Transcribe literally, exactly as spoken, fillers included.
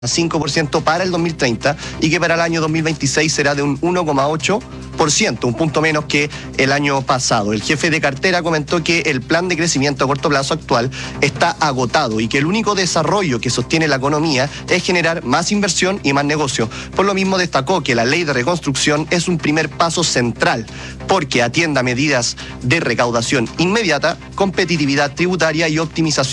cinco por ciento para el dos mil treinta y que para el año dos mil veintiséis será de un uno coma ocho por ciento, un punto menos que el año pasado. El jefe de cartera comentó que el plan de crecimiento a corto plazo actual está agotado y que el único desarrollo que sostiene la economía es generar más inversión y más negocio. Por lo mismo destacó que la ley de reconstrucción es un primer paso central porque atienda medidas de recaudación inmediata, competitividad tributaria y optimización